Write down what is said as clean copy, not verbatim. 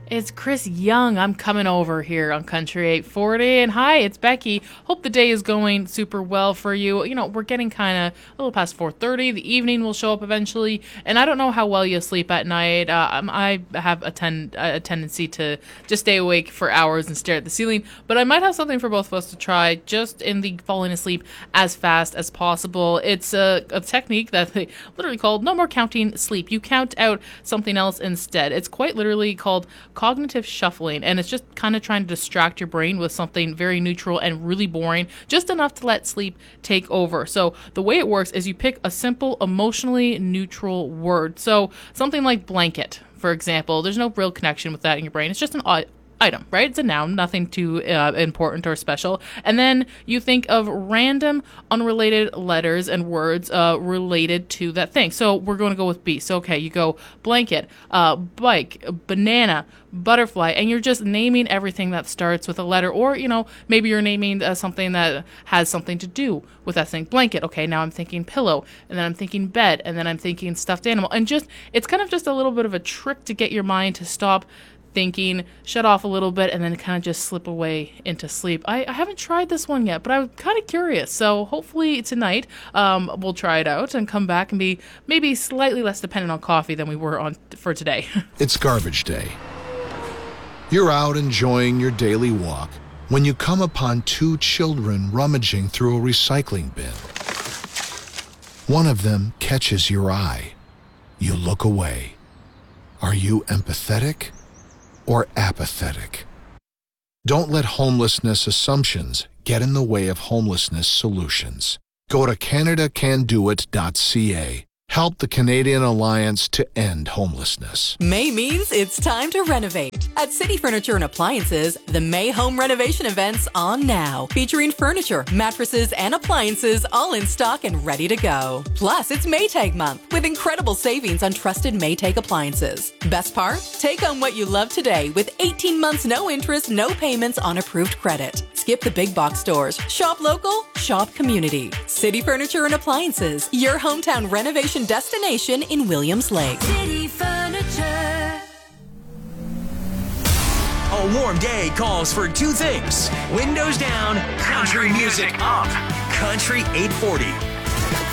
It's Chris Young. I'm coming over here on Country 840. And hi, it's Becky. Hope the day is going super well for you. You know, we're getting kind of a little past 4:30. The evening will show up eventually. And I don't know how well you sleep at night. I have a tendency to just stay awake for hours and stare at the ceiling. But I might have something for both of us to try just in the falling asleep as fast as possible. It's a technique that they literally called No More Counting Sleep. You count out something else instead. It's quite literally called cognitive shuffling, and it's just kind of trying to distract your brain with something very neutral and really boring, just enough to let sleep take over. So the way it works is you pick a simple, emotionally neutral word. So something like blanket, for example. There's no real connection with that in your brain. It's just an item, right? It's a noun, nothing too important or special. And then you think of random, unrelated letters and words related to that thing. So we're going to go with B. So, okay, you go blanket, bike, banana, butterfly, and you're just naming everything that starts with a letter. Or, you know, maybe you're naming something that has something to do with that thing. Blanket, okay, now I'm thinking pillow, and then I'm thinking bed, and then I'm thinking stuffed animal. And just, it's kind of just a little bit of a trick to get your mind to stop thinking, shut off a little bit, and then kind of just slip away into sleep. I haven't tried this one yet, but I'm kind of curious. So hopefully tonight we'll try it out and come back and be maybe slightly less dependent on coffee than we were on for today. It's garbage day. You're out enjoying your daily walk when you come upon two children rummaging through a recycling bin. One of them catches your eye. You look away. Are you empathetic or apathetic? Don't let homelessness assumptions get in the way of homelessness solutions. Go to CanadaCanDoIt.ca. Help the Canadian Alliance to end homelessness. May means it's time to renovate. At City Furniture and Appliances, the May Home Renovation Event's on now. Featuring furniture, mattresses, and appliances all in stock and ready to go. Plus, it's Maytag month with incredible savings on trusted Maytag appliances. Best part? Take home what you love today with 18 months no interest, no payments on approved credit. Skip the big box stores. Shop local, shop community. City Furniture and Appliances, your hometown renovation destination in Williams Lake. City Furniture. A warm day calls for two things: windows down, country music up. Country 840.